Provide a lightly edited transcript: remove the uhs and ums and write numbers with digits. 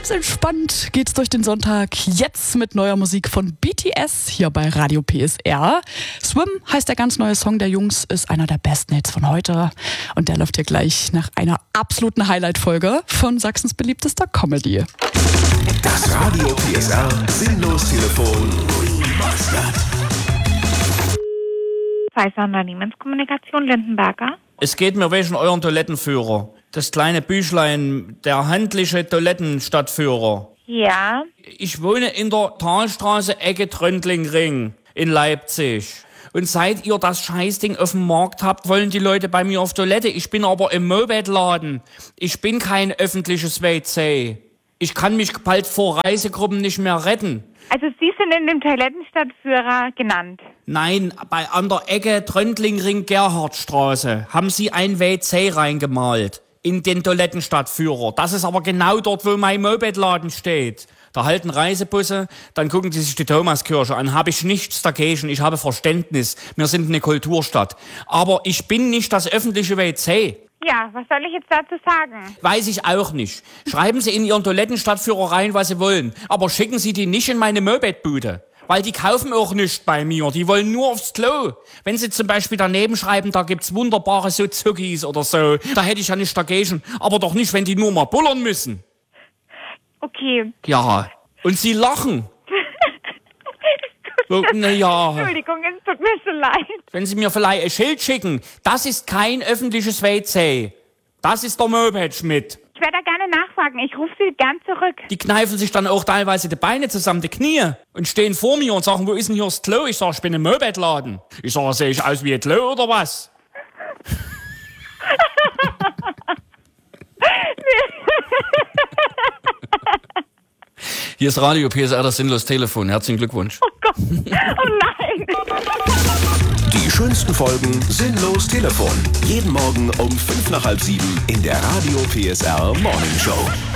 Ganz entspannt geht's durch den Sonntag. Jetzt mit neuer Musik von BTS hier bei Radio PSR. Swim heißt der ganz neue Song der Jungs, ist einer der besten Hits von heute. Und der läuft hier gleich nach einer absoluten Highlight-Folge von Sachsens beliebtester Comedy. Das Radio PSR Sinnlos-Telefon Remastered. Pfizer Unternehmenskommunikation, Lindenberger. Es geht mir wegen euren Toilettenführer. Das kleine Büchlein, der handliche Toilettenstadtführer. Ja. Ich wohne in der Talstraße, Ecke Tröndlingring in Leipzig. Und seit ihr das Scheißding auf dem Markt habt, wollen die Leute bei mir auf Toilette. Ich bin aber im Mopedladen. Ich bin kein öffentliches WC. Ich kann mich bald vor Reisegruppen nicht mehr retten. Also Sie sind in dem Toilettenstadtführer genannt? Nein, an der Ecke Tröndlingring-Gerhardstraße haben sie ein WC reingemalt in den Toilettenstadtführer. Das ist aber genau dort, wo mein Mopedladen steht. Da halten Reisebusse, dann gucken die sich die Thomaskirche an. Habe ich nichts dagegen, ich habe Verständnis. Wir sind eine Kulturstadt. Aber ich bin nicht das öffentliche WC. Ja, was soll ich jetzt dazu sagen? Weiß ich auch nicht. Schreiben Sie in Ihren Toilettenstadtführer rein, was Sie wollen. Aber schicken Sie die nicht in meine Mopedbude. Weil die kaufen auch nichts bei mir. Die wollen nur aufs Klo. Wenn Sie zum Beispiel daneben schreiben, da gibt's wunderbare Suzukis oder so, da hätte ich ja nicht dagegen. Aber doch nicht, wenn die nur mal bullern müssen. Okay. Ja. Und Sie lachen. So, ja. Entschuldigung, es tut mir so leid. Wenn Sie mir vielleicht ein Schild schicken, das ist kein öffentliches WC. Das ist der Moped-Schmidt. Ich werde da gerne nachfragen. Ich rufe Sie gern zurück. Die kneifen sich dann auch teilweise die Beine zusammen, die Knie, und stehen vor mir und sagen, wo ist denn hier das Klo? Ich sag, ich bin im Mopedladen. Ich sag, sehe ich aus wie ein Klo oder was? Hier ist Radio PSR, das Sinnlos-Telefon. Herzlichen Glückwunsch. Oh Gott, oh nein. Die schönsten Folgen Sinnlos-Telefon. Jeden Morgen um 6:55 in der Radio PSR Morning Show.